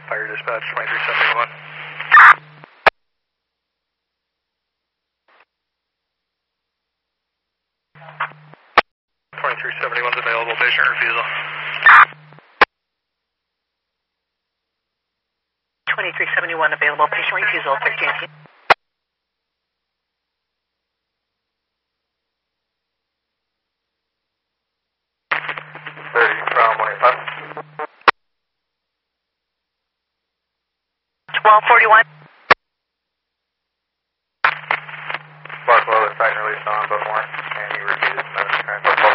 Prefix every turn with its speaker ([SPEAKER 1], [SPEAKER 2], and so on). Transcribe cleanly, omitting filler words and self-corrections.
[SPEAKER 1] Fire dispatch 2371. 2371 is available, patient refusal.
[SPEAKER 2] 2371 available, patient refusal, 1318.
[SPEAKER 1] From 25.
[SPEAKER 2] 1241.
[SPEAKER 1] Bark low, sign release on both